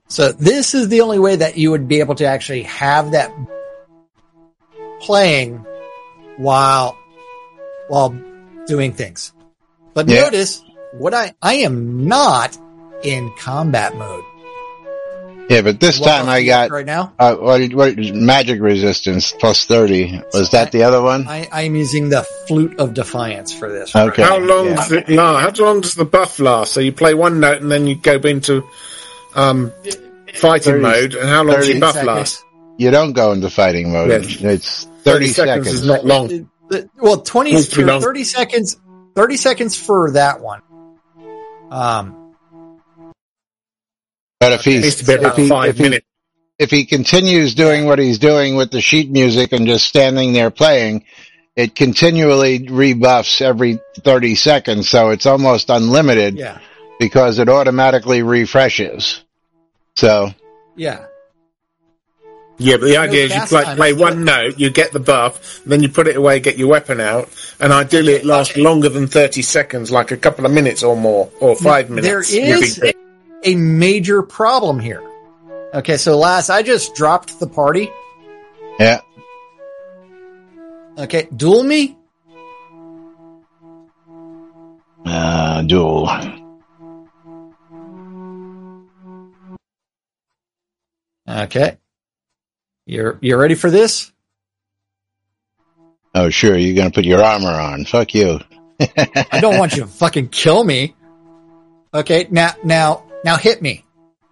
So this is the only way that you would be able to actually have that playing while doing things. But notice what I am not in combat mode. Yeah, but this time I got right now. What magic resistance plus 30? Was that the other one? I'm using the Flute of Defiance for this. Okay. How long does it last? How long does the buff last? So you play one note and then you go into fighting mode. And how long does your buff last? You don't go into fighting mode. Yeah. It's 30 seconds. Is not long. Well, 30 seconds. 30 seconds for that one. But if he's needs to be about 5 minutes. If he continues doing what he's doing with the sheet music and just standing there playing, it continually rebuffs every 30 seconds, so it's almost unlimited. Yeah. Because it automatically refreshes. So. Yeah. Yeah, but the idea is you play one note, you get the buff, then you put it away, get your weapon out, and ideally it lasts longer than 30 seconds, like a couple of minutes or more, or 5 minutes. There is a major problem here. Okay, so I just dropped the party. Yeah. Okay, duel me? Duel. Okay. You're ready for this? Oh, sure. You're going to put your armor on. Fuck you. I don't want you to fucking kill me. Okay, now hit me.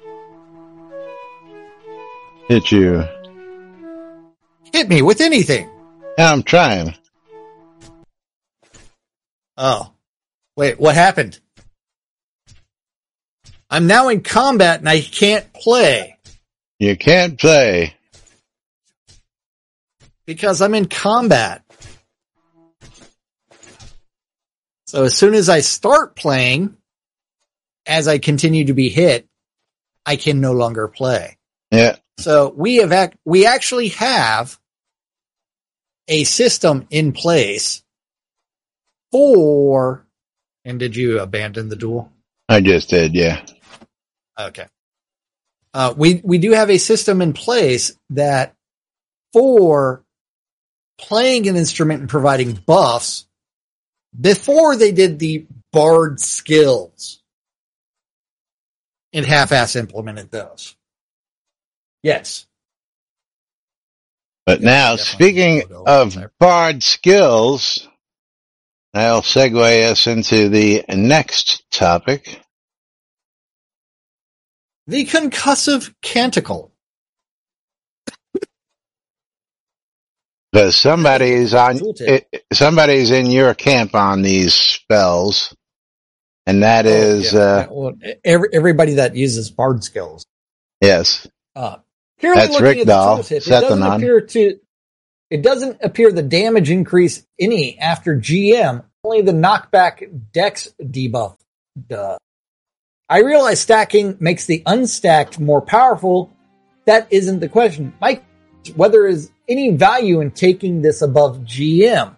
Hit you. Hit me with anything. Yeah, I'm trying. Oh. Wait, what happened? I'm now in combat and I can't play. You can't play. Because I'm in combat. So as soon as I start playing, as I continue to be hit, I can no longer play. Yeah. So we actually have a system in place for, and did you abandon the duel? I just did, yeah. Okay. We do have a system in place that for playing an instrument and providing buffs before they did the bard skills and half-ass implemented those. Yes. But now, speaking of bard skills, I'll segue us into the next topic. The concussive canticle. Because somebody's in your camp on these spells, and that is everybody that uses bard skills. Yes. That's Rick Dahl. It doesn't appear the damage increase any after GM, only the knockback dex debuff. I realize stacking makes the unstacked more powerful. That isn't the question. Mike, whether there is any value in taking this above GM.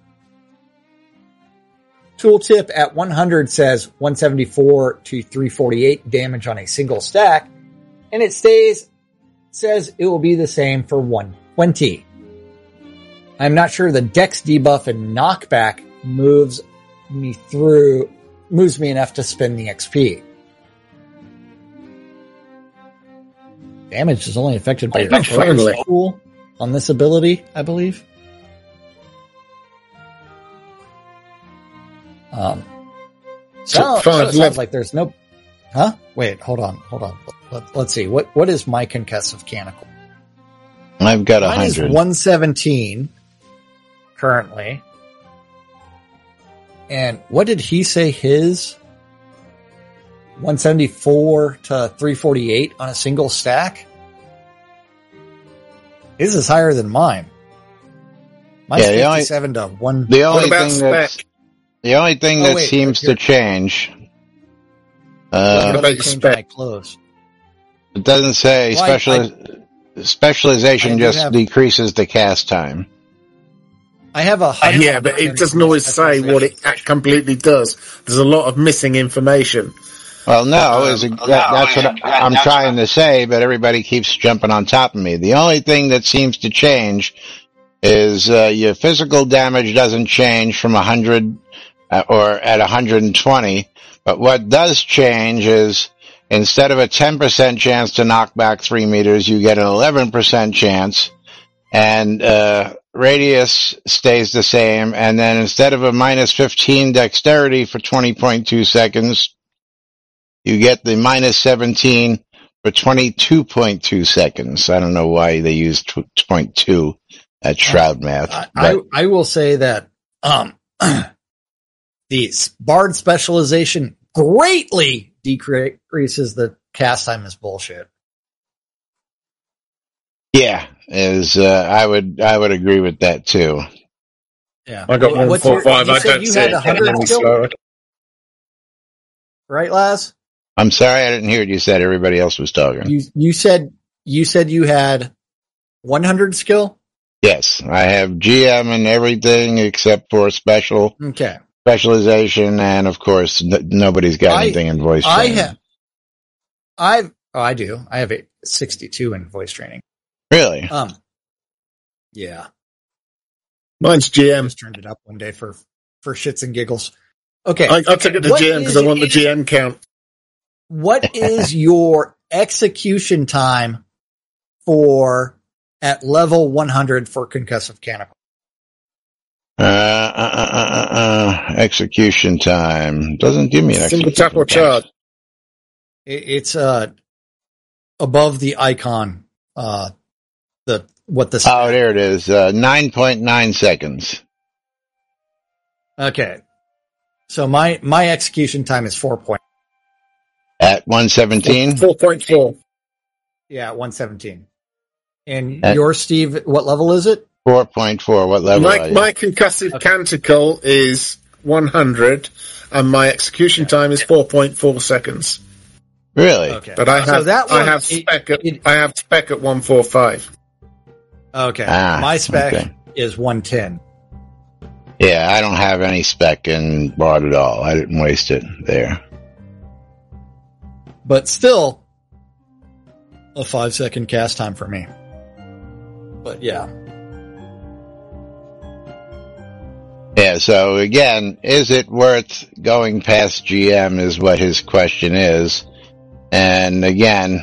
Tooltip at 100 says 174 to 348 damage on a single stack, and it says it will be the same for 120. I'm not sure the dex debuff and knockback moves me enough to spend the XP. Damage is only affected by your pool on this ability, I believe. Sounds like there's no... Huh? Wait, hold on. Let's see. What is my concussive canticle? I've got 100. Mine is 117 currently. And what did he say his? 174 to 348 on a single stack? His is higher than mine. Mine's 57 to 1. The only thing that seems to change. My clothes. It doesn't say specialization just decreases the cast time. I have a yeah, but it doesn't always say what it completely does. There's a lot of missing information. Well, no, that's what I'm trying to say, but everybody keeps jumping on top of me. The only thing that seems to change is your physical damage doesn't change from 100 or at 120, but what does change is instead of a 10% chance to knock back 3 meters, you get an 11% chance, and radius stays the same, and then instead of a minus 15 dexterity for 20.2 seconds, you get the minus 17 for 22.2 seconds. I don't know why they used 0.2 at Shroud math. I will say that the Bard specialization greatly decreases the cast time is bullshit. Yeah, I would agree with that too. Yeah, I got 145. I don't see it any slower. Right, Laz? I'm sorry, I didn't hear what you said. Everybody else was talking. You said you had 100 skill? Yes, I have GM and everything except for specialization, and of course, nobody's got anything in voice training. I do. I have a 62 in voice training. Really? Yeah. Mine's GM. I just turned it up one day for shits and giggles. Okay. I took it to GM because I want the GM count. What is your execution time at level 100 for concussive canopy? Execution time. Doesn't give me an single tap or charge. It's above the icon. Oh, there it is. 9.9 seconds. Okay. So my execution time is 4 point. At 117? 4.4. Yeah, 117. And your Steve, what level is it? 4.4. What level are you? My concussive canticle is 100, and my execution time is 4.4 seconds. Really? Okay. But I have spec at 145. Okay. My spec is 110. Yeah, I don't have any spec in Bard at all. I didn't waste it there. But still, a 5-second cast time for me. But yeah. Yeah, so again, is it worth going past GM is what his question is. And again,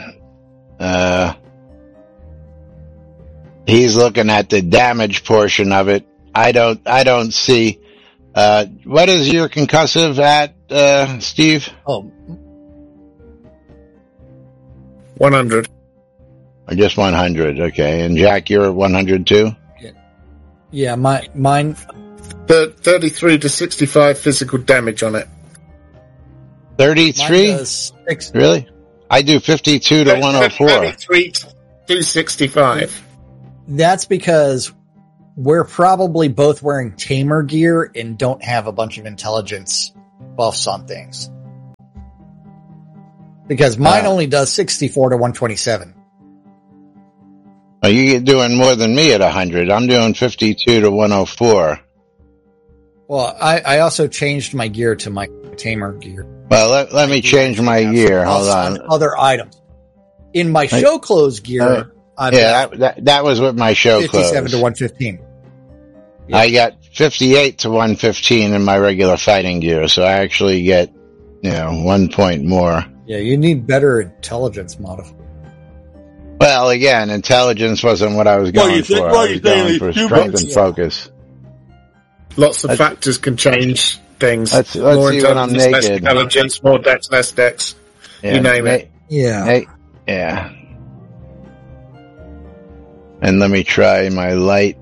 he's looking at the damage portion of it. I don't see, what is your concussive at, Steve? 100. Or just 100, okay. And Jack, you're at 100 too? Yeah, mine. 33 to 65 physical damage on it. 33? Really? I do 52 to 104. 33 to 265. That's because we're probably both wearing tamer gear and don't have a bunch of intelligence buffs on things. Because mine only does 64 to 127. Well, you're doing more than me at 100. I'm doing 52 to 104. Well, I also changed my gear to my tamer gear. Well, let me change my gear. Hold on. Other items. In my show clothes gear, that was with my show 57 clothes. to 115. Yeah. I got 58 to 115 in my regular fighting gear, so I actually get, 1 point more. Yeah, you need better intelligence modifier. Well, again, intelligence wasn't what I was going for. I was going for strength and focus. Lots of factors can change things. Let's see when I'm less naked. Intelligence, more dex, less dex. Yeah, you name it. Yeah. Yeah. And let me try my light.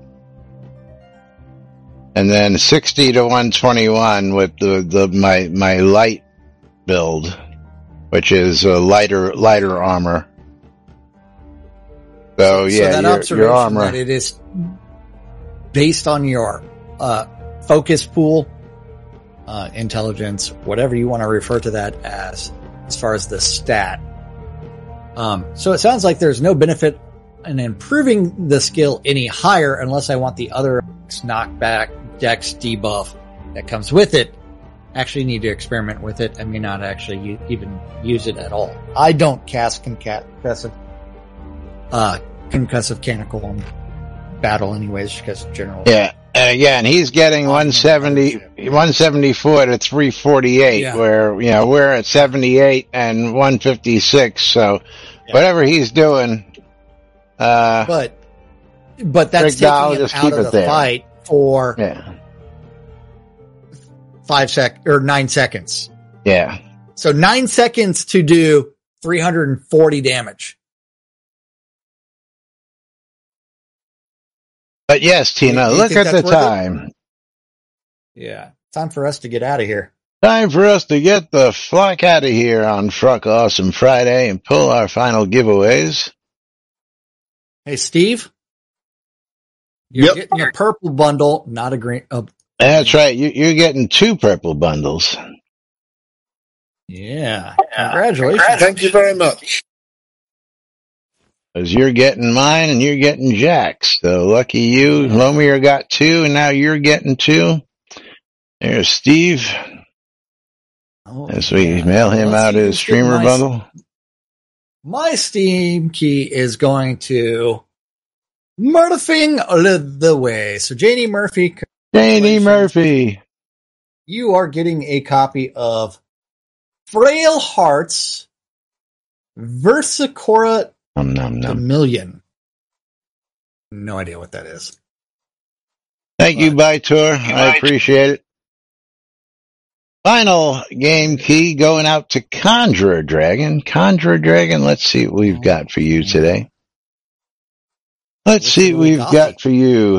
And then 60 to 121 with my light build, which is a lighter armor. So yeah, your armor. That it is based on your focus pool, intelligence, whatever you want to refer to that as far as the stat. So it sounds like there's no benefit in improving the skill any higher unless I want the other knockback dex debuff that comes with it actually need to experiment with it. I may not actually even use it at all. I don't cast concussive canonical on battle anyways, because general. Yeah. And again, he's getting 174 to 348, where, we're at 78 and 156. So whatever he's doing, but that's taking him out of the fight for 9 seconds. Yeah. So 9 seconds to do 340 damage. But yes, Tina, look at the time. Yeah. Time for us to get out of here. Time for us to get the flock out of here on Fruck Awesome Friday and pull our final giveaways. Hey, Steve. You're getting a purple bundle, not a green. Oh. That's right. You're getting 2 purple bundles. Yeah. Congratulations. Thank you very much. Because you're getting mine and you're getting Jack's. So lucky you. Lomir got 2 and now you're getting 2. There's Steve. As we mail him out his streamer bundle. My Steam key is going to Murphing the way. So Janie Murphy. Janie Murphy. You are getting a copy of Frail Hearts Versicora Million. No idea what that is. Thank you, Bytor. I appreciate it. Final game key going out to Conjurer Dragon. Conjurer Dragon, let's see what we've got for you today. Let's see what we've got for you.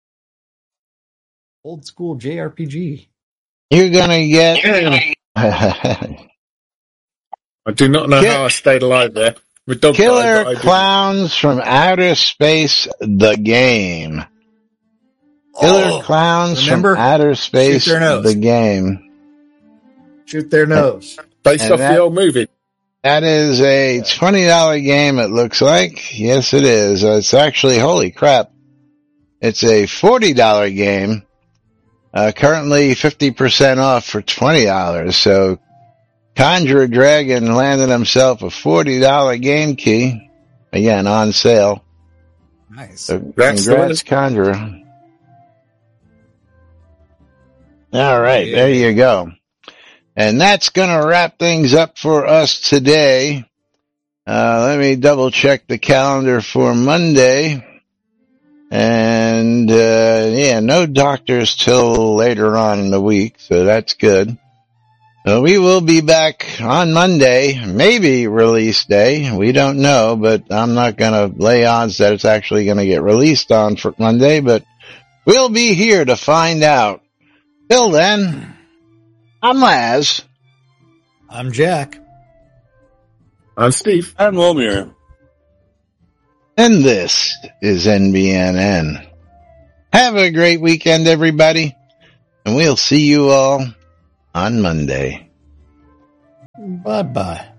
Old school JRPG. You're gonna get... I do not know how I stayed alive there. Killer Clowns from Outer Space, the game. Killer Clowns from Outer Space, the game. Shoot their nose. Based off the old movie. That is a $20 game, it looks like. Yes, it is. It's actually, holy crap. It's a $40 game. Currently 50% off for $20. So Conjurer Dragon landed himself a $40 game key. Again, on sale. Nice. So congrats, Conjurer. All right, there you go. And that's going to wrap things up for us today. Let me double check the calendar for Monday. And, no doctors till later on in the week, so that's good. So we will be back on Monday, maybe release day. We don't know, but I'm not going to lay odds that it's actually going to get released on for Monday, but we'll be here to find out. Till then, I'm Laz. I'm Jack. I'm Steve. I'm Lomir. And this is NBNN. Have a great weekend, everybody. And we'll see you all on Monday. Bye-bye.